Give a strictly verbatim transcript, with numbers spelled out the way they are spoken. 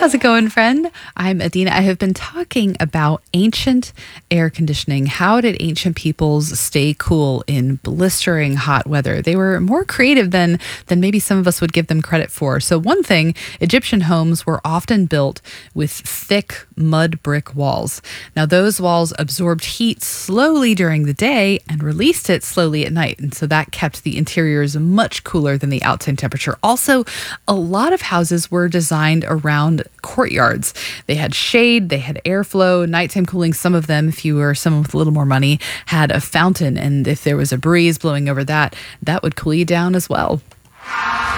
How's it going, friend? I'm Adina. I have been talking about ancient air conditioning. How did ancient peoples stay cool in blistering hot weather? They were more creative than, than maybe some of us would give them credit for. So one thing, Egyptian homes were often built with thick mud brick walls. Now, those walls absorbed heat slowly during the day and released it slowly at night. And so that kept the interiors much cooler than the outside temperature. Also, a lot of houses were designed around courtyards. They had shade, they had airflow, nighttime cooling. Some of them, if you were someone with a little more money, had a fountain. And if there was a breeze blowing over that, that would cool you down as well.